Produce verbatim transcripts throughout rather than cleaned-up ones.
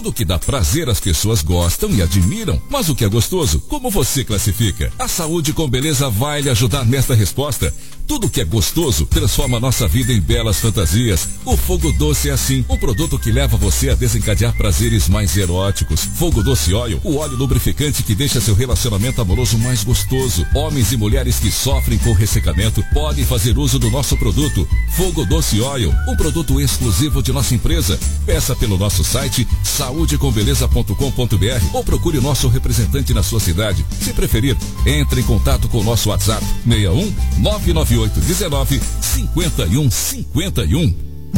Tudo que dá prazer as pessoas gostam e admiram, mas o que é gostoso, como você classifica? A Saúde com Beleza vai lhe ajudar nesta resposta. Tudo que é gostoso transforma nossa vida em belas fantasias. O Fogo Doce é assim, um produto que leva você a desencadear prazeres mais eróticos. Fogo Doce Oil, o óleo lubrificante que deixa seu relacionamento amoroso mais gostoso. Homens e mulheres que sofrem com ressecamento podem fazer uso do nosso produto. Fogo Doce Oil, um produto exclusivo de nossa empresa. Peça pelo nosso site saúde com beleza ponto com ponto br ou procure o nosso representante na sua cidade. Se preferir, entre em contato com o nosso WhatsApp seis um nove nove oito um nove cinco um cinco um.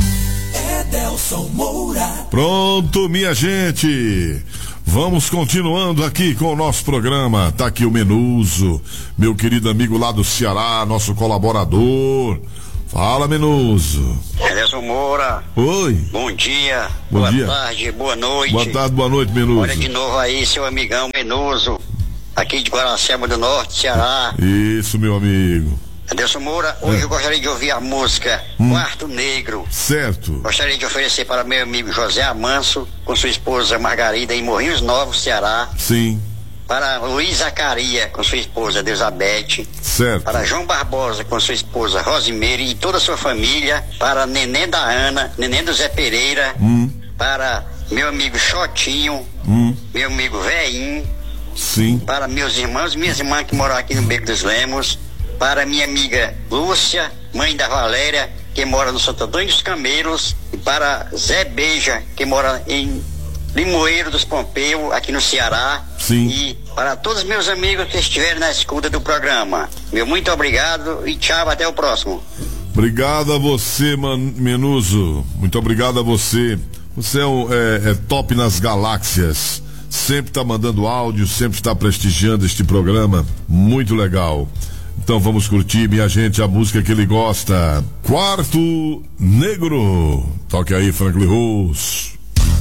Edelson Moura. Pronto, minha gente. Vamos continuando aqui com o nosso programa. Tá aqui o Menuso, meu querido amigo lá do Ceará, nosso colaborador. Fala, Menuso. Edelson Moura. Oi. Bom dia. Bom boa dia. tarde, boa noite. Boa tarde, boa noite, Menuso. Olha de novo aí, seu amigão Menuso, aqui de Guaracema do Norte, Ceará. Isso, meu amigo. Edelson Moura, hoje é. eu gostaria de ouvir a música hum. Quarto Negro. Certo. Gostaria de oferecer para meu amigo José Amanso, com sua esposa Margarida, em Morrinhos Novos, Ceará. Sim. Para Luiz Zacaria, com sua esposa Deusabete. Certo. Para João Barbosa, com sua esposa Rosimeire e toda a sua família. Para Neném da Ana, Neném do Zé Pereira. Hum. Para meu amigo Xotinho. Hum. Meu amigo Veinho. Sim. Para meus irmãos e minhas irmãs que moram aqui no Beco dos Lemos. Para minha amiga Lúcia, mãe da Valéria, que mora no Santo Antônio dos Camelos. E para Zé Beija, que mora em Limoeiro dos Pompeu, aqui no Ceará. Sim. E para todos os meus amigos que estiverem na escuta do programa. Meu muito obrigado e tchau, até o próximo. Obrigado a você, man, Menuso. Muito obrigado a você. Você é, um, é, é top nas galáxias. Sempre está mandando áudio, sempre está prestigiando este programa. Muito legal. Então vamos curtir, minha gente, a música que ele gosta. Quarto Negro. Toque aí, Franklin Rose.